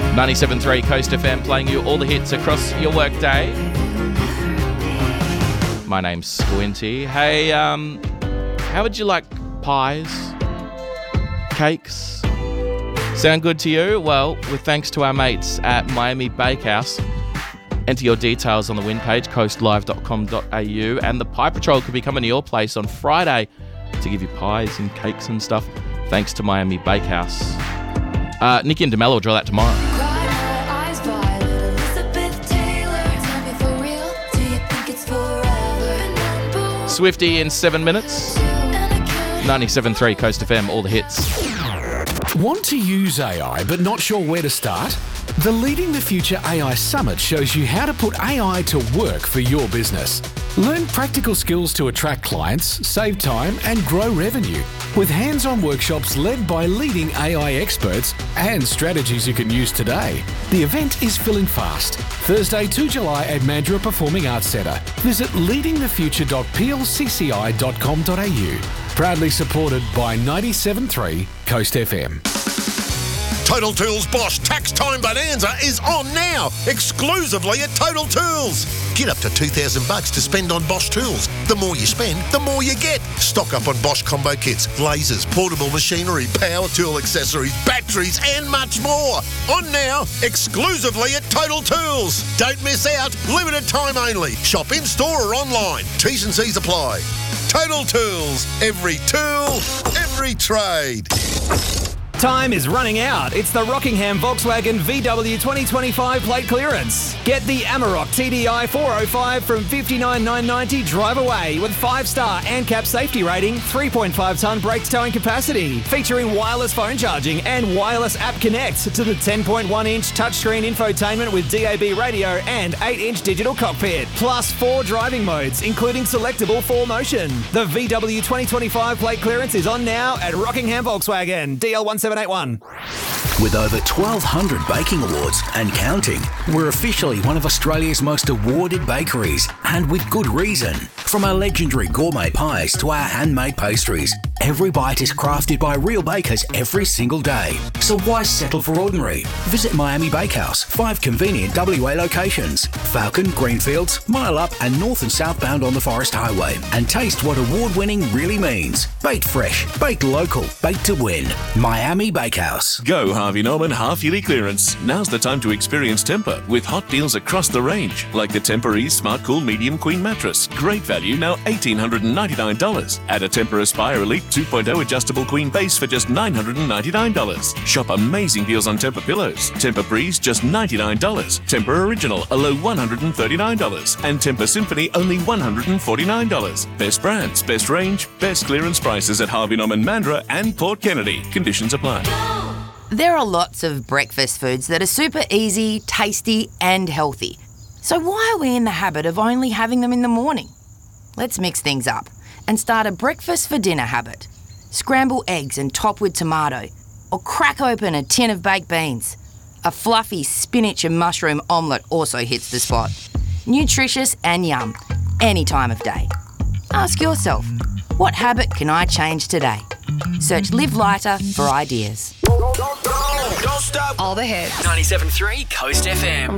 97.3 Coast FM, playing you all the hits across your workday. My name's Squinty. Hey, how would you like pies? Cakes? Sound good to you? Well, with thanks to our mates at Miami Bakehouse. Enter your details on the win page, coastlive.com.au, and the Pie Patrol could be coming to your place on Friday to give you pies and cakes and stuff, thanks to Miami Bakehouse. Nikki and DeMello will draw that tomorrow. Swifty in 7 minutes. 97.3 Coast FM, all the hits. Want to use AI but not sure where to start? The Leading the Future AI Summit shows you how to put AI to work for your business. Learn practical skills to attract clients, save time and grow revenue, with hands-on workshops led by leading AI experts and strategies you can use today. The event is filling fast. Thursday 2 July at Mandurah Performing Arts Centre. Visit leadingthefuture.plcci.com.au. Proudly supported by 97.3 Coast FM. Total Tools Bosch Tax Time Bonanza is on now, exclusively at Total Tools. Get up to $2,000 to spend on Bosch tools. The more you spend, the more you get. Stock up on Bosch combo kits, lasers, portable machinery, power tool accessories, batteries, and much more. On now, exclusively at Total Tools. Don't miss out. Limited time only. Shop in store or online. T's and C's apply. Total Tools. Every tool, every trade. Time is running out. It's the Rockingham Volkswagen VW 2025 plate clearance. Get the Amarok TDI 405 from $59,990 drive away with 5-star ANCAP safety rating, 3.5-tonne brakes towing capacity, featuring wireless phone charging and wireless app connect to the 10.1-inch touchscreen infotainment with DAB radio and 8-inch digital cockpit, plus 4 driving modes, including selectable 4Motion. The VW 2025 plate clearance is on now at Rockingham Volkswagen, DL1781. With over 1,200 baking awards and counting, we're officially one of Australia's most awarded bakeries, and with good reason. From our legendary gourmet pies to our handmade pastries, every bite is crafted by real bakers every single day. So why settle for ordinary? Visit Miami Bakehouse, 5 convenient WA locations, Falcon, Greenfields, Mile Up and north and southbound on the Forest Highway, and taste what award-winning really means. Baked fresh, baked local, baked to win. Miami Bakehouse. Go Harvey Norman half-yearly clearance. Now's the time to experience Tempur with hot deals across the range, like the Tempur Ease Smart Cool Medium Queen Mattress. Great value, now $1,899. Add a Tempur Aspire Elite 2.0 adjustable queen base for just $999. Shop amazing deals on Tempur pillows. Tempur Breeze just $99. Tempur Original a low $139. And Tempur Symphony only $149. Best brands, best range, best clearance prices at Harvey Norman Mandurah and Port Kennedy. Conditions apply. There are lots of breakfast foods that are super easy, tasty and healthy. So why are we in the habit of only having them in the morning? Let's mix things up and start a breakfast for dinner habit. Scramble eggs and top with tomato, or crack open a tin of baked beans. A fluffy spinach and mushroom omelette also hits the spot. Nutritious and yum, any time of day. Ask yourself, what habit can I change today? Search Live Lighter for ideas. Don't stop. All the hits. 97.3 Coast FM.